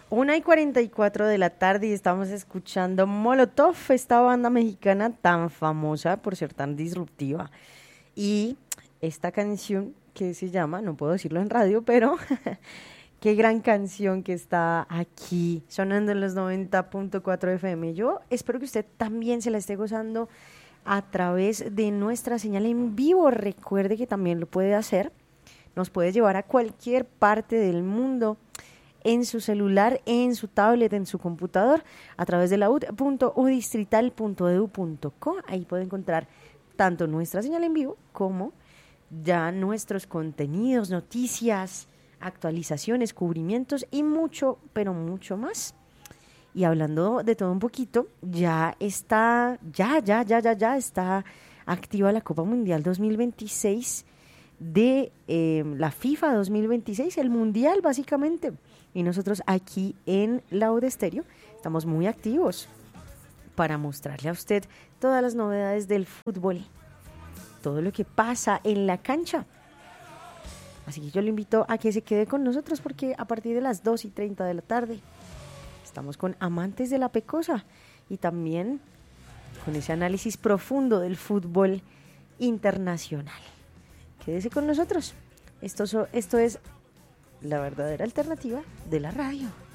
1:44 de la tarde y estamos escuchando Molotov, esta banda mexicana tan famosa por ser tan disruptiva. Y esta canción que se llama, no puedo decirlo en radio, pero qué gran canción que está aquí sonando en los 90.4 FM. Yo espero que usted también se la esté gozando a través de nuestra señal en vivo. Recuerde que también lo puede hacer. Nos puede llevar a cualquier parte del mundo en su celular, en su tablet, en su computador, a través de la ud.udistrital.edu.co. Ahí puede encontrar tanto nuestra señal en vivo como ya nuestros contenidos, noticias, actualizaciones, cubrimientos y mucho, pero mucho más. Y hablando de todo un poquito, ya está activa la Copa Mundial 2026 de la FIFA 2026, el Mundial básicamente. Y nosotros aquí en la UD Estéreo estamos muy activos para mostrarle a usted todas las novedades del fútbol, todo lo que pasa en la cancha. Así que yo le invito a que se quede con nosotros porque a partir de las 2:30 de la tarde estamos con Amantes de la Pecosa y también con ese análisis profundo del fútbol internacional. Quédese con nosotros. Esto es la verdadera alternativa de la radio.